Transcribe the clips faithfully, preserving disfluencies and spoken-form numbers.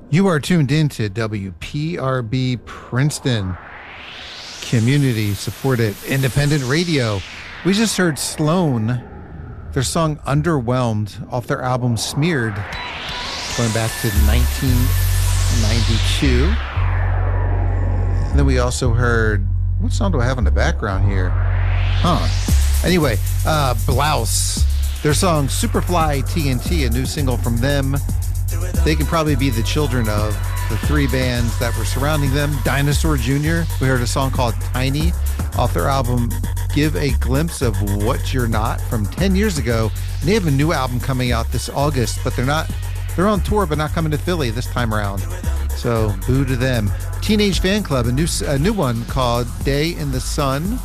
You are tuned into W P R B Princeton, community supported independent radio. We just heard Sloan, their song Underwhelmed off their album Smeared, going back to nineteen ninety-two. And then we also heard, what song do I have in the background here? Huh. Anyway, uh, Blouse, their song Superfly T N T, a new single from them. They can probably be the children of the three bands that were surrounding them. Dinosaur Junior, we heard a song called Tiny off their album Give a Glimpse of What You're Not from ten years ago. And they have a new album coming out this August, but they're not, they're on tour, but not coming to Philly this time around. So boo to them. Teenage Fan Club, a new, a new one called Day in the Sun.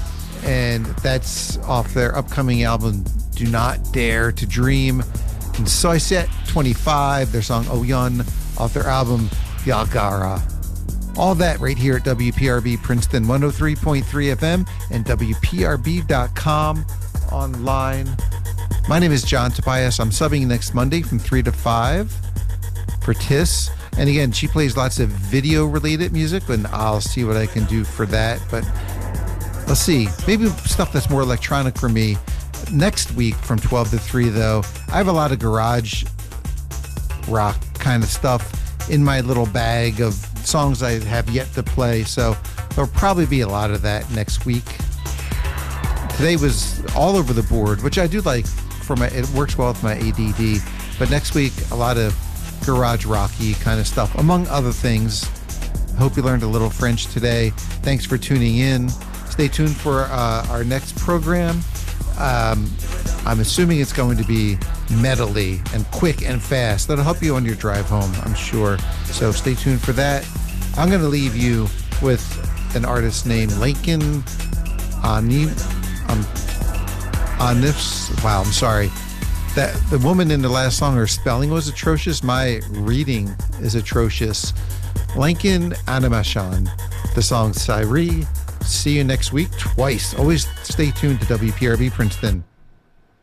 And that's off their upcoming album, Do Not Dare to Dream. And Soyset twenty-five, their song Oyeon, off their album Yagara. All that right here at W P R B Princeton one oh three point three F M and W P R B dot com online. My name is John Tobias. I'm subbing next Monday from three to five for Tiss. And again, she plays lots of video-related music, and I'll see what I can do for that. But let's see. Maybe stuff that's more electronic for me. Next week from twelve to three, though, I have a lot of garage rock kind of stuff in my little bag of songs I have yet to play. So there'll probably be a lot of that next week. Today was all over the board, which I do like. For my, it works well with my A D D. But next week, a lot of garage rocky kind of stuff, among other things. I hope you learned a little French today. Thanks for tuning in. Stay tuned for uh, our next program. Um, I'm assuming it's going to be metally and quick and fast. That'll help you on your drive home, I'm sure. So stay tuned for that. I'm going to leave you with an artist named Lincoln Ani, um, Anifs. Wow, I'm sorry. That the woman in the last song, her spelling was atrocious. My reading is atrocious. Lincoln Animation. The song Sairi. See you next week twice. Always stay tuned to W P R B Princeton.